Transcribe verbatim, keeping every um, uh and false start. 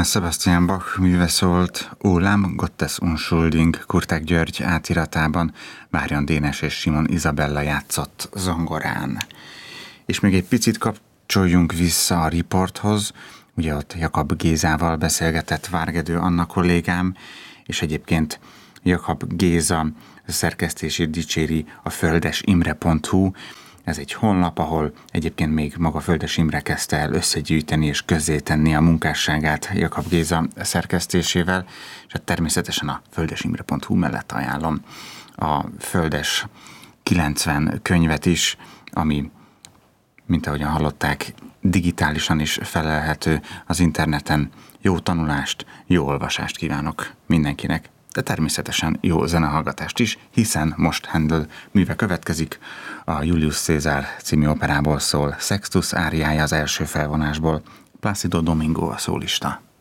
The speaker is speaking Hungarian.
Johann Sebastian Bach műve szólt O Lamm Gottes Unschuldig, Kurták György átiratában, Várjon Dénes és Simon Izabella játszott zongorán. És még egy picit kapcsoljunk vissza a riporthoz, ugye ott Jakab Gézával beszélgetett Várgedő Anna kollégám, és egyébként Jakab Géza szerkesztését dicséri a földesimre pont hu. Ez egy honlap, ahol egyébként még maga Földes Imre kezdte el összegyűjteni és közzétenni a munkásságát Jakab Géza szerkesztésével, és hát természetesen a földesimre pont hu mellett ajánlom a Földes kilencven könyvet is, ami, mint ahogyan hallották, digitálisan is felelhető az interneten. Jó tanulást, jó olvasást kívánok mindenkinek, de természetesen jó zenehallgatást is, hiszen most Handel műve következik, a Julius Caesar című operából szól, Sextus áriája az első felvonásból, Plácido Domingo a szólista.